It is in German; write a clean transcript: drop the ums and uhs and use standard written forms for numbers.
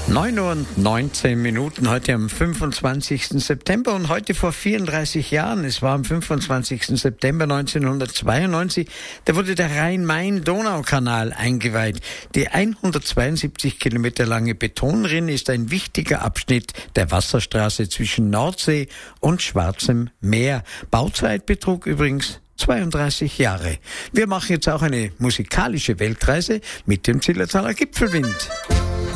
9:19 heute am 25. September und heute vor 34 Jahren, es war am 25. September 1992, da wurde der Rhein-Main-Donau-Kanal eingeweiht. Die 172 Kilometer lange Betonrinne ist ein wichtiger Abschnitt der Wasserstraße zwischen Nordsee und Schwarzem Meer. Bauzeit betrug übrigens 32 Jahre. Wir machen jetzt auch eine musikalische Weltreise mit dem Zillertaler Gipfelwind.